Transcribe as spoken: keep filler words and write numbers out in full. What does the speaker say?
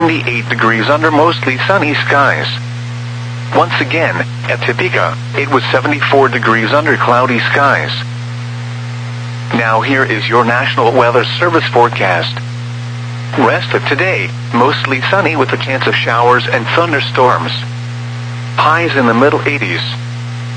seventy-eight degrees under mostly sunny skies. Once again, at Topeka, it was seventy-four degrees under cloudy skies. Now here is your National Weather Service forecast. Rest of today, mostly sunny with a chance of showers and thunderstorms. Highs in the middle eighties.